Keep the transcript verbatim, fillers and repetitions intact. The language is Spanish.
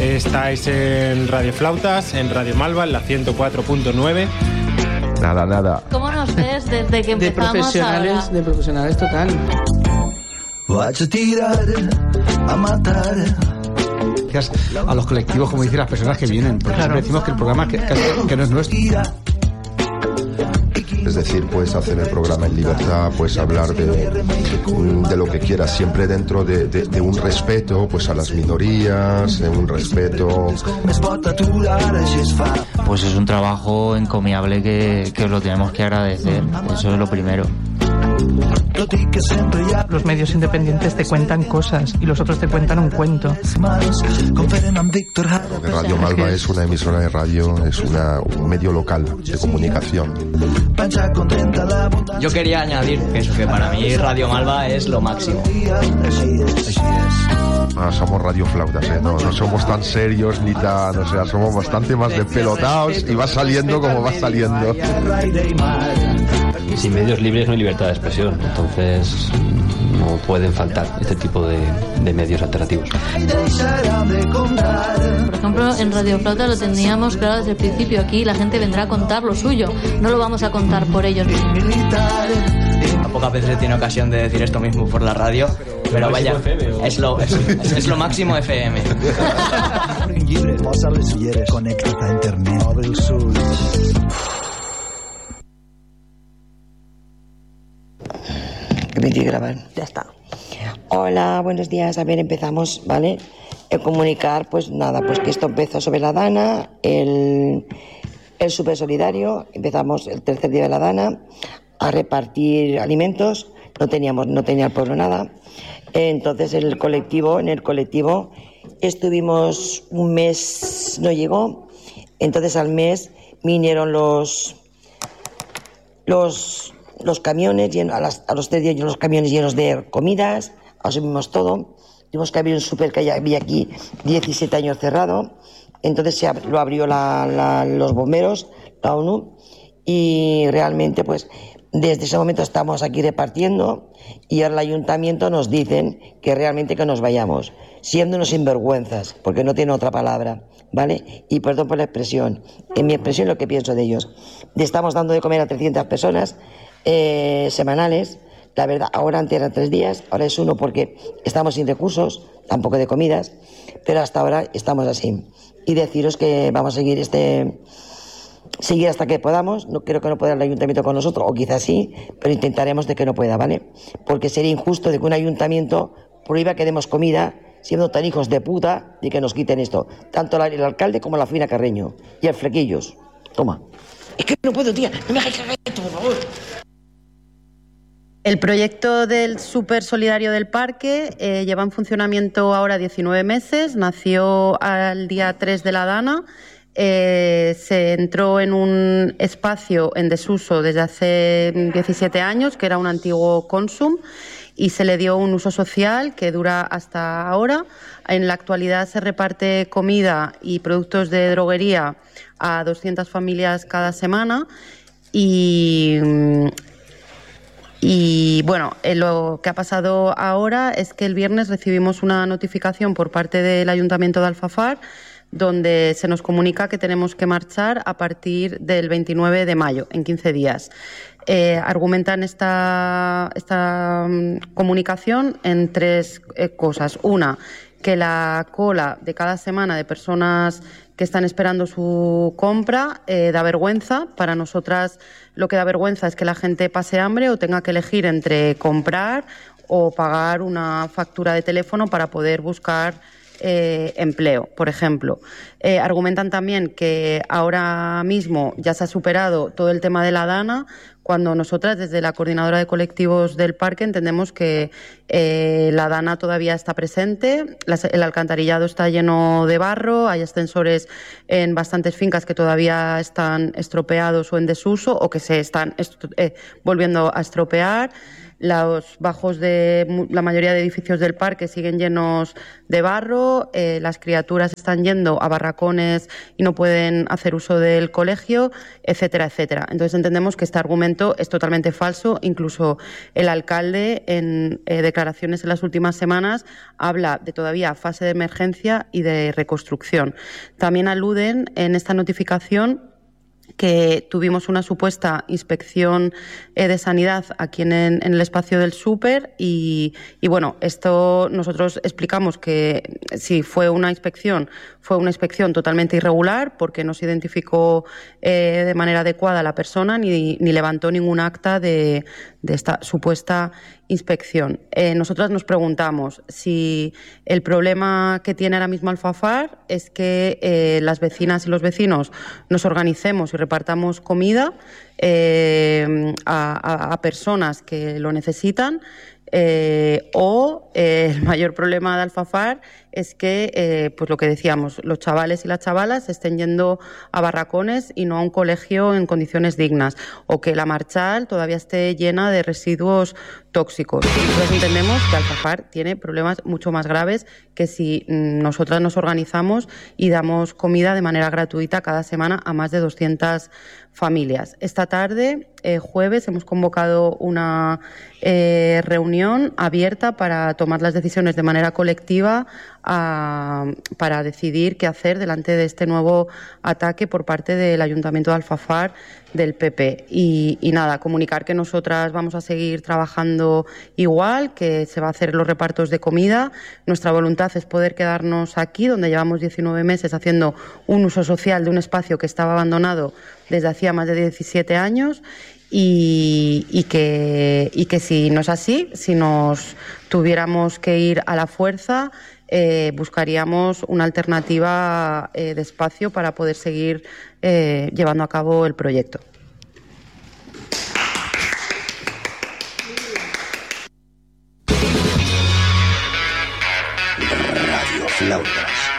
Estáis en Radio Flautas, en Radio Malva, en la ciento cuatro punto nueve. Nada, nada. ¿Cómo nos ves desde que empezamos? De profesionales, ahora? de profesionales total. Vas a tirar, a matar. A los colectivos, como dicen las personas que vienen, porque claro, siempre decimos que el programa que, que, que no es nuestro. Es decir, puedes hacer el programa en libertad, puedes hablar de, de lo que quieras, siempre dentro de, de, de un respeto pues a las minorías, de un respeto. Pues es un trabajo encomiable que, que os lo tenemos que agradecer, eso es lo primero. Los medios independientes te cuentan cosas y los otros te cuentan un cuento. Radio Malva es una emisora de radio, es una, un medio local de comunicación. Yo quería añadir eso, que para mí Radio Malva es lo máximo. Ah, somos Radio Flautas, ¿eh? no, no somos tan serios ni tan, o sea, somos bastante más despelotados y va saliendo como va saliendo. Sin medios libres no hay libertad de expresión, entonces no pueden faltar este tipo de, de medios alternativos. Por ejemplo, en Radio Flauta lo teníamos claro desde el principio. Aquí la gente vendrá a contar lo suyo, no lo vamos a contar por ellos. A pocas veces he tenido ocasión de decir esto mismo por la radio, pero vaya, es lo, es, es, es lo máximo F M. Conéctate a internet. Permití grabar. Ya está. Hola, buenos días. A ver, empezamos, ¿vale? El comunicar, pues nada, pues que esto empezó sobre la Dana, el, el Súper Solidario, empezamos el tercer día de la Dana a repartir alimentos, no teníamos, no tenía el pueblo nada. Entonces el colectivo, en el colectivo estuvimos un mes, no llegó, entonces al mes vinieron los los los camiones llenos, a, las, a los tres días los camiones llenos de comidas, asumimos todo. Tuvimos que abrir un súper que había aquí diecisiete años cerrado, entonces se ab- lo abrió la, la, los bomberos, la ONU, y realmente pues desde ese momento estamos aquí repartiendo y ahora el ayuntamiento nos dicen que realmente que nos vayamos, siendo unos sinvergüenzas, porque no tiene otra palabra, ¿vale? Y perdón por la expresión, en mi expresión lo que pienso de ellos. Le estamos dando de comer a trescientas personas eh, semanales. La verdad, ahora antes eran tres días, ahora es uno porque estamos sin recursos, tampoco de comidas, pero hasta ahora estamos así. Y deciros que vamos a seguir este, seguir hasta que podamos. No creo que no pueda el ayuntamiento con nosotros, o quizás sí, pero intentaremos de que no pueda, ¿vale? Porque sería injusto de que un ayuntamiento prohíba que demos comida, siendo tan hijos de puta, y que nos quiten esto. Tanto el alcalde como la Fina Carreño. Y el Flequillos. Toma. Es que no puedo, tía. No me hagáis cagar esto, por favor. El proyecto del Súper Solidario del Parque eh, lleva en funcionamiento ahora diecinueve meses, nació al día tres de la Dana, eh, se entró en un espacio en desuso desde hace diecisiete años, que era un antiguo Consum, y se le dio un uso social que dura hasta ahora. En la actualidad se reparte comida y productos de droguería a doscientas familias cada semana y... Y bueno, eh, lo que ha pasado ahora es que el viernes recibimos una notificación por parte del Ayuntamiento de Alfafar donde se nos comunica que tenemos que marchar a partir del veintinueve de mayo, en quince días. Eh, argumentan esta, esta um, comunicación en tres eh, cosas. Una, que la cola de cada semana de personas que están esperando su compra eh, da vergüenza. Para nosotras lo que da vergüenza es que la gente pase hambre o tenga que elegir entre comprar o pagar una factura de teléfono para poder buscar eh, empleo, por ejemplo. Eh, argumentan también que ahora mismo ya se ha superado todo el tema de la Dana, cuando nosotras desde la Coordinadora de Colectivos del Parque entendemos que eh, la Dana todavía está presente, las, el alcantarillado está lleno de barro, hay ascensores en bastantes fincas que todavía están estropeados o en desuso o que se están est- eh, volviendo a estropear. Los bajos de la mayoría de edificios del parque siguen llenos de barro, eh, las criaturas están yendo a barracones y no pueden hacer uso del colegio, etcétera, etcétera. Entonces entendemos que este argumento es totalmente falso. Incluso el alcalde, en eh, declaraciones en las últimas semanas, habla de todavía fase de emergencia y de reconstrucción. También aluden en esta notificación que tuvimos una supuesta inspección eh, de sanidad aquí en, en el espacio del súper y, y bueno, esto nosotros explicamos que si fue una inspección, fue una inspección totalmente irregular porque no se identificó eh, de manera adecuada a la persona ni, ni levantó ningún acta de, de esta supuesta inspección. Eh, nosotras nos preguntamos si el problema que tiene ahora mismo Alfafar es que eh, las vecinas y los vecinos nos organicemos y repartamos comida eh, a, a, a personas que lo necesitan, eh, o eh, el mayor problema de Alfafar es que, eh, pues lo que decíamos, los chavales y las chavalas estén yendo a barracones y no a un colegio en condiciones dignas, o que la Marchal todavía esté llena de residuos tóxicos. Nosotros entendemos que Alfafar tiene problemas mucho más graves que si nosotras nos organizamos y damos comida de manera gratuita cada semana a más de doscientas familias. Esta tarde, eh, jueves, hemos convocado una eh, reunión abierta para tomar las decisiones de manera colectiva a, para decidir qué hacer delante de este nuevo ataque por parte del Ayuntamiento de Alfafar del P P. Y, y nada, comunicar que nosotras vamos a seguir trabajando igual, que se va a hacer los repartos de comida. Nuestra voluntad es poder quedarnos aquí, donde llevamos diecinueve meses haciendo un uso social de un espacio que estaba abandonado desde hacía más de diecisiete años. Y, y, que, y que si no es así, si nos tuviéramos que ir a la fuerza, eh, buscaríamos una alternativa eh, de espacio para poder seguir eh, llevando a cabo el proyecto. Radio Flautas.